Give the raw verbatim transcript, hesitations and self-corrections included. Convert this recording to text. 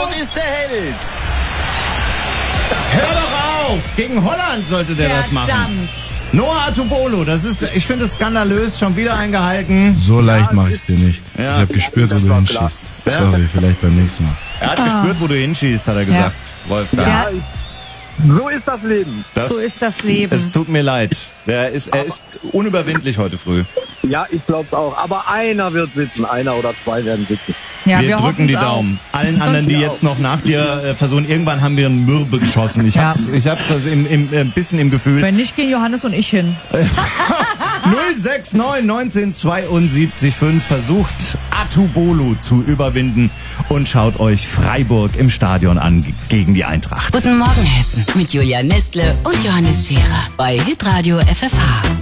Freiburg ist der Held. Hör doch auf! Gegen Holland sollte der das machen. Verdammt. Noah Atubolo, das ist, ich finde es skandalös, schon wieder eingehalten. So leicht mache ich es dir nicht. Ja. Ich habe gespürt, wo du hinschießt. Sorry, vielleicht beim nächsten Mal. Er hat gespürt, wo du hinschießt, hat er gesagt. Wolfgang. Ja, So ist das Leben. Das, so ist das Leben. es tut mir leid. Er ist, er ist unüberwindlich heute früh. Ja, ich glaub's auch. Aber einer wird sitzen. Einer oder zwei werden sitzen. Ja, wir, wir drücken hoffen's die auch. Daumen. Allen anderen, die wir jetzt noch nach dir äh, versuchen, irgendwann haben wir einen Mürbe geschossen. Ich Ja. hab's, ich hab's also im, im, äh, ein bisschen im Gefühl. Wenn nicht, gehen Johannes und ich hin. null sechs neun neunzehn zweiundsiebzig fünf versucht Atubolo zu überwinden und schaut euch Freiburg im Stadion an g- gegen die Eintracht. Guten Morgen Hessen mit Julia Nestle und Johannes Scherer bei Hitradio F F H.